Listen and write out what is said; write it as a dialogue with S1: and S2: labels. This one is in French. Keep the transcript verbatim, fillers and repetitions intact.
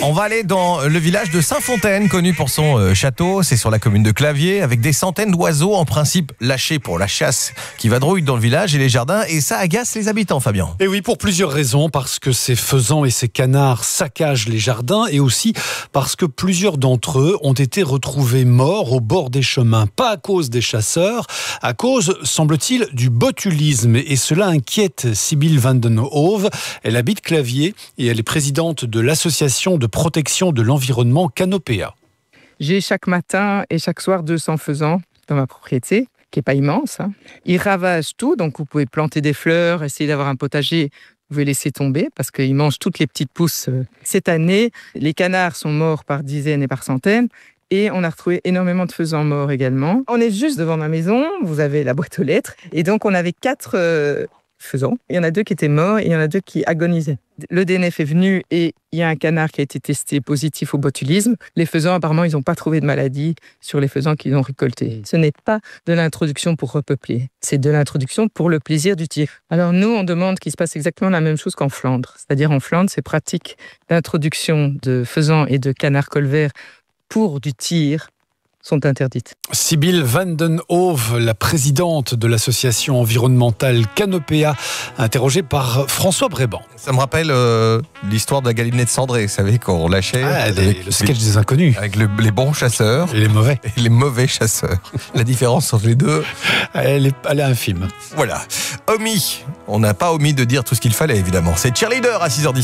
S1: On va aller dans le village de Saint-Fontaine, connu pour son euh, château. C'est sur la commune de Claviers, avec des centaines d'oiseaux, en principe lâchés pour la chasse, qui vadrouillent dans le village et les jardins. Et ça agace les habitants, Fabien.
S2: Et oui, pour plusieurs raisons. Parce que ces faisans et ces canards saccagent les jardins, et aussi parce que plusieurs d'entre eux ont été retrouvés morts au bord des chemins. Pas à cause des chasseurs, à cause, semble-t-il, du botulisme. Et cela inquiète Sibylle van den Hove. Elle habite Claviers et elle est présidente de l'association de protection de l'environnement Canopea.
S3: J'ai chaque matin et chaque soir deux cents faisans dans ma propriété, qui n'est pas immense. Hein. Ils ravagent tout, donc vous pouvez planter des fleurs, essayer d'avoir un potager, vous pouvez laisser tomber parce qu'ils mangent toutes les petites pousses. Cette année, les canards sont morts par dizaines et par centaines. Et on a retrouvé énormément de faisans morts également. On est juste devant ma maison, vous avez la boîte aux lettres. Et donc on avait quatre euh, faisans. Il y en a deux qui étaient morts et il y en a deux qui agonisaient. Le D N F est venu et il y a un canard qui a été testé positif au botulisme. Les faisans, apparemment, ils n'ont pas trouvé de maladie sur les faisans qu'ils ont récoltés. Ce n'est pas de l'introduction pour repeupler, c'est de l'introduction pour le plaisir du tir. Alors nous, on demande qu'il se passe exactement la même chose qu'en Flandre. C'est-à-dire en Flandre, ces pratiques d'introduction de faisans et de canards colverts pour du tir sont interdites.
S2: Sibylle van den Hove, la présidente de l'association environnementale Canopea, interrogée par François Bréban.
S1: Ça me rappelle euh, l'histoire de la galinette cendrée, vous savez, qu'on lâchait
S2: Ah, les,
S1: avec
S2: le sketch des inconnus.
S1: Avec le, les bons chasseurs
S2: Et les mauvais.
S1: et les mauvais chasseurs. La différence entre les deux,
S2: Elle est, elle est infime.
S1: voilà. Omis, on n'a pas omis de dire tout ce qu'il fallait, évidemment. C'est Cheerleader à six heures dix.